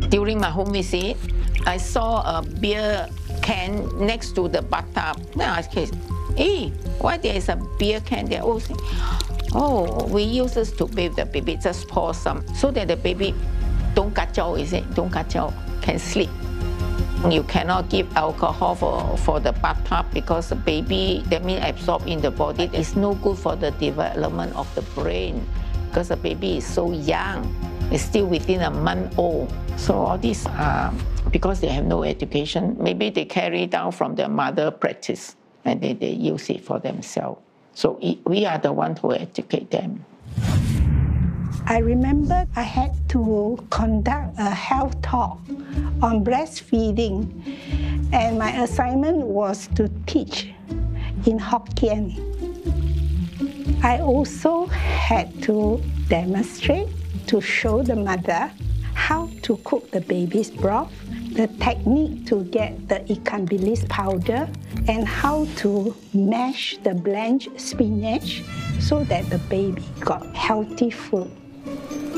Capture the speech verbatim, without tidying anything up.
During my home visit, I saw a beer can next to the bathtub. Then I asked kids, hey, why there is a beer can there? Oh, say, oh, we use this to bathe the baby, just pour some, so that the baby don't kacau, is it? Don't kacau, can sleep. You cannot give alcohol for, for the bathtub because the baby, that means absorb in the body. It's no good for the development of the brain because the baby is so young. It's still within a month old. So all these are because they have no education. Maybe they carry down from their mother practice and they, they use it for themselves. So it, we are the ones who educate them. I remember I had to conduct a health talk on breastfeeding, and my assignment was to teach in Hokkien. I also had to demonstrate to show the mother how to cook the baby's broth, the technique to get the ikan bilis powder, and how to mash the blanched spinach so that the baby got healthy food.